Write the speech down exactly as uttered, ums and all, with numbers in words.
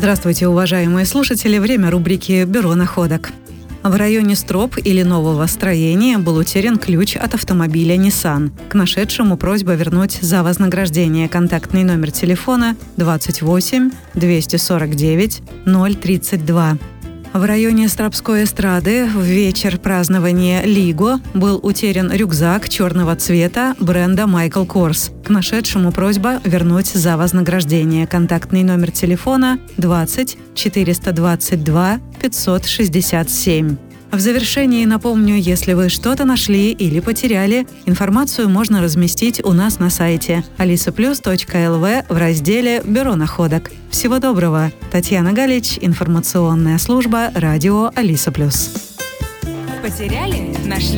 Здравствуйте, уважаемые слушатели. Время рубрики «Бюро находок». В районе Строп или Нового Строения был утерян ключ от автомобиля Nissan. К нашедшему просьба вернуть за вознаграждение. Контактный номер телефона двадцать восемь двести сорок девять ноль тридцать два. В районе Стропской эстрады в вечер празднования Лиго был утерян рюкзак черного цвета бренда Michael Kors. К нашедшему просьба вернуть за вознаграждение. Контактный номер телефона двадцать четыреста двадцать два пятьсот шестьдесят семь. В завершении напомню, если вы что-то нашли или потеряли, информацию можно разместить у нас на сайте алиса плюс точка эл ви в разделе «Бюро находок». Всего доброго! Татьяна Галич, информационная служба радио Алиса Плюс. Потеряли? Нашли?